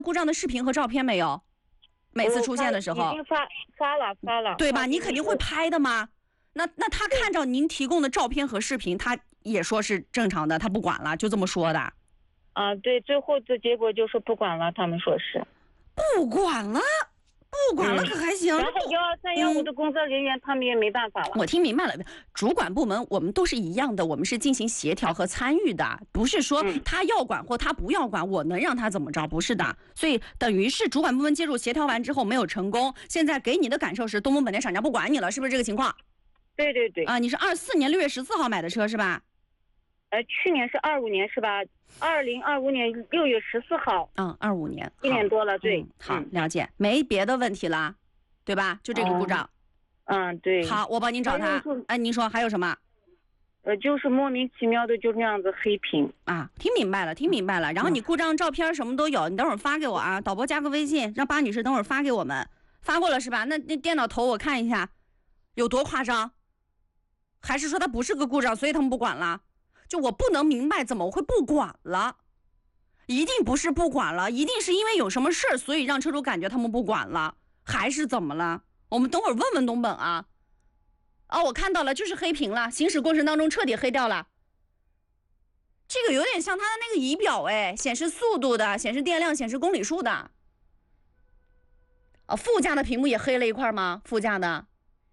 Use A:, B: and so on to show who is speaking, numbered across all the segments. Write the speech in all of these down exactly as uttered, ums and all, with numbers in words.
A: 故障的视频和照片没有？每次出现的时候，
B: 已经发发了发了，
A: 对吧？你肯定会拍的吗？那那他看着您提供的照片和视频，他也说是正常的，他不管了，就这么说的。
B: 啊，对，最后的结果就是不管了，他们说是
A: 不管了。不管了可还行，
B: 然后幺二三幺五的工作人员、嗯、他们也没办法了。
A: 我听明白了，主管部门我们都是一样的，我们是进行协调和参与的，不是说他要管或他不要管，我能让他怎么着？不是的，所以等于是主管部门介入协调完之后没有成功，现在给你的感受是东风本田厂家不管你了，是不是这个情况？
B: 对对对。
A: 啊，你是二四年六月十四号买的车是吧？
B: 呃，去年是二五年是吧？二零二五年六月十四号。
A: 嗯，二五年，
B: 一年多了，对、
A: 嗯。好，了解，没别的问题了，对吧？就这个故障。
B: 嗯，嗯对。
A: 好，我帮您找他。哎，您说还有什么？
B: 呃，就是莫名其妙的就这样子黑屏
A: 啊，听明白了，听明白了。然后你故障照片什么都有，你等会儿发给我啊，导播加个微信，让巴女士等会儿发给我们。发过了是吧？那那电脑头我看一下，有多夸张？还是说它不是个故障，所以他们不管了？就我不能明白怎么会不管了，一定不是不管了，一定是因为有什么事儿，所以让车主感觉他们不管了，还是怎么了？我们等会儿问问东本啊。哦，我看到了，就是黑屏了，行驶过程当中彻底黑掉了。这个有点像它的那个仪表，哎，显示速度的，显示电量，显示公里数的。啊，副驾的屏幕也黑了一块吗？副驾的，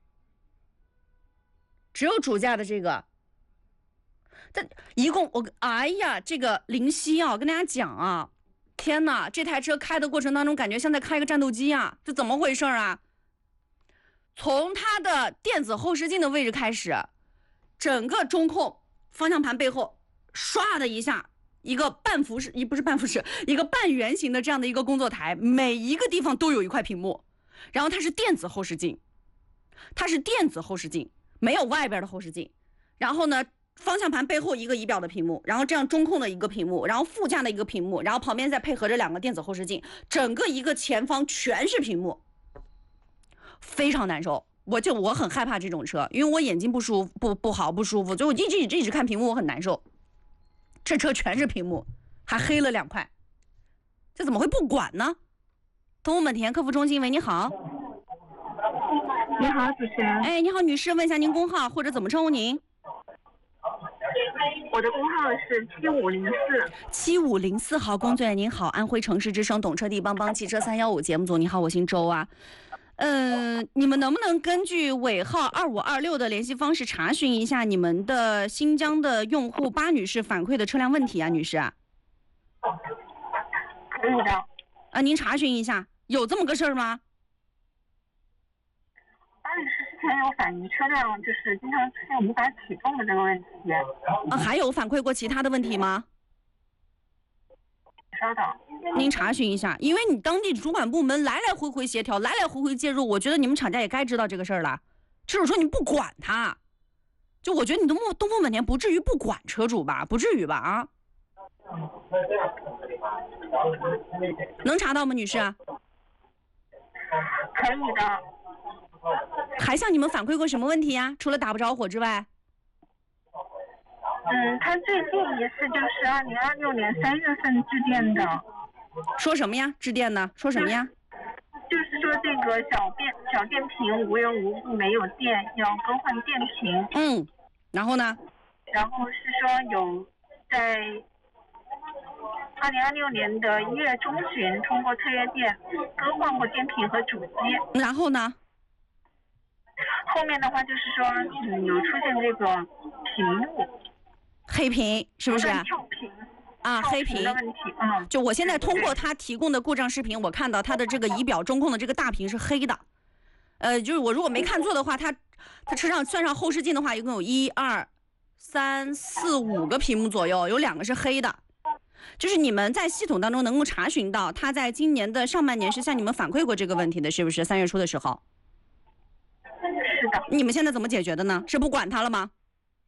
A: 只有主驾的这个。这一共我哎呀，这个灵犀啊，我跟大家讲啊，天哪，这台车开的过程当中，感觉像在开一个战斗机啊，这怎么回事啊？从它的电子后视镜的位置开始，整个中控方向盘背后，唰的一下，一个半幅式，一不是半幅式，一个半圆形的这样的一个工作台，每一个地方都有一块屏幕，然后它是电子后视镜，它是电子后视镜，没有外边的后视镜，然后呢？方向盘背后一个仪表的屏幕，然后这样中控的一个屏幕，然后副驾的一个屏幕，然后旁边再配合着两个电子后视镜，整个一个前方全是屏幕，非常难受。我就我很害怕这种车，因为我眼睛不舒服不不好不舒服，所以我一直一直一直看屏幕，我很难受。这车全是屏幕，还黑了两块，这怎么会不管呢？东风本田客服中心，喂，你好。
C: 你好，主持人。
A: 哎，你好，女士，问一下您工号或者怎么称呼您？
C: 我的工号是七五零四
A: 七五零四号，工作人员您好，安徽城市之声懂车帝帮帮汽车三幺五节目组，你好，我姓周啊。呃，你们能不能根据尾号二五二六的联系方式查询一下你们的新疆的用户巴女士反馈的车辆问题啊，女士？
C: 可以的。
A: 啊，您查询一下，有这么个事儿吗？
C: 巴女士之前有反映车辆就是经常出现无法启动的这个问题。
A: 啊，还有反馈过其他的问题吗？
C: 稍等，
A: 您查询一下，因为你当地主管部门来来回回协调，来来回回介入，我觉得你们厂家也该知道这个事儿了。车主说你不管他，就我觉得你的东风本田不至于不管车主吧，不至于吧啊？能查到吗，女士？
C: 可以的。
A: 还向你们反馈过什么问题呀？除了打不着火之外？
C: 嗯，他最近一次就是二零二六年三月份致电的。
A: 说什么呀？致电呢？说什么呀？
C: 就是说这个小电小电瓶无缘无故没有电，要更换电瓶。
A: 嗯，然后呢？
C: 然后是说有在二零二六年的一月中旬通过特约店更换过电瓶和主机。
A: 然后呢？
C: 后面的话就是说，嗯，有出现这个屏幕
A: 黑屏，是不是？
C: 跳屏
A: 啊，黑屏
C: 的问题。嗯，
A: 就我现在通过他提供的故障视频，我看到他的这个仪表中控的这个大屏是黑的。呃，就是我如果没看错的话，他他车上算上后视镜的话，一共有一二三四五个屏幕左右，有两个是黑的。就是你们在系统当中能够查询到，他在今年的上半年是向你们反馈过这个问题的，是不是？三月初的时候。
C: 是的。
A: 你们现在怎么解决的呢？是不管他了吗？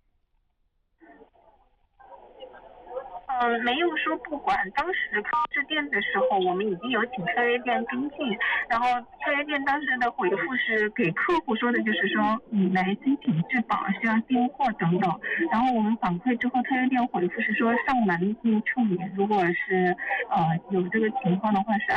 C: 嗯、呃，没有说不管。当时致电的时候，我们已经有请特约店跟进，然后特约店当时的回复是给客户说的，就是说你来申请质保需要进货等等。然后我们反馈之后，特约店回复是说上门进行处理，如果是呃有这个情况的话，是